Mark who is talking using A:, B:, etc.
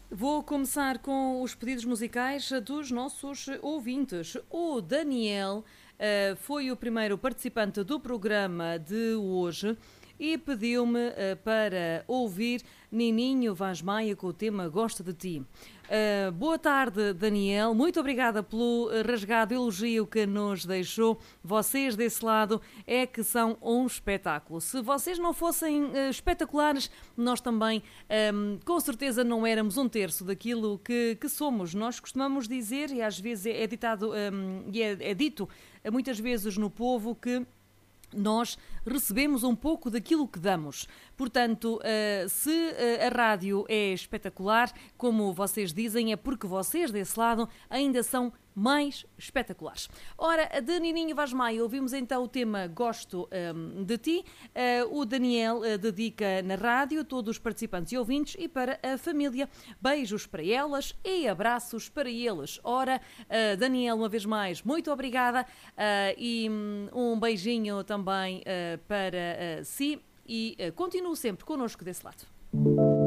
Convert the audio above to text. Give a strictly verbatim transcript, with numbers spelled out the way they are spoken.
A: Vou começar com os pedidos musicais dos nossos ouvintes. O Daniel uh, foi o primeiro participante do programa de hoje e pediu-me uh, para ouvir Nininho Vaz Maia com o tema Gosto de Ti. Uh, boa tarde, Daniel. Muito obrigada pelo rasgado elogio que nos deixou. Vocês desse lado é que são um espetáculo. Se vocês não fossem uh, espetaculares, nós também um, com certeza não éramos um terço daquilo que, que somos. Nós costumamos dizer, e às vezes é ditado um, e é, é dito muitas vezes no povo, que nós recebemos um pouco daquilo que damos. Portanto, se a rádio é espetacular, como vocês dizem, é porque vocês desse lado ainda são mais espetaculares. Ora, de Nininho Vaz Maia, ouvimos então o tema Gosto um, de Ti. Uh, o Daniel uh, dedica na rádio, todos os participantes e ouvintes, e para a família. Beijos para elas e abraços para eles. Ora, uh, Daniel, uma vez mais, muito obrigada uh, e um beijinho também uh, para uh, si e uh, continuo sempre connosco desse lado.